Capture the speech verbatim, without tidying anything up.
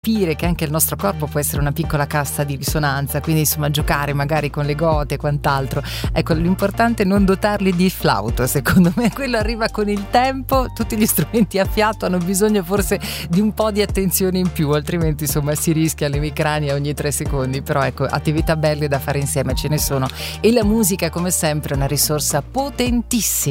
capire che anche il nostro corpo può essere una piccola cassa di risonanza, quindi insomma giocare magari con le gote e quant'altro. Ecco, l'importante è non dotarli di flauto, secondo me quello arriva con il tempo. Tutti gli strumenti a fiato hanno bisogno forse di un po' di attenzione in più, altrimenti insomma si rischia l'emicrania ogni tre secondi. Però ecco, attività belle da fare insieme ce ne sono, e la musica come sempre è una risorsa potentissima.